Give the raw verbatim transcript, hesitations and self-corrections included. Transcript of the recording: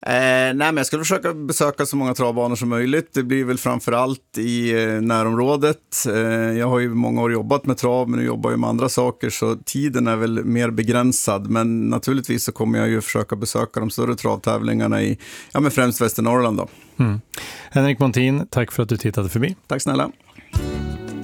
Eh, nej, men jag skulle försöka besöka så många travbanor som möjligt. Det blir väl framförallt i eh, närområdet. Eh, jag har ju många år jobbat med trav, men nu jobbar jag med andra saker, så tiden är väl mer begränsad. Men naturligtvis så kommer jag ju försöka besöka de större travtävlingarna i, ja, men främst Västernorrland då. Mm. Henrik Montin, tack för att du tittade förbi. Tack snälla.